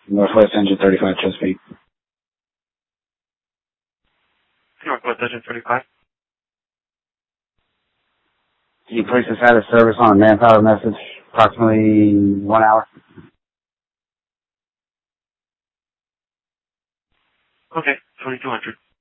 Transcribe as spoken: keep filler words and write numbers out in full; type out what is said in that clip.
Northwest Engine thirty-five Chesapeake. Northwest Engine thirty-five. Can you place this out of service on a manpower message? Approximately one hour. Okay, twenty-two hundred.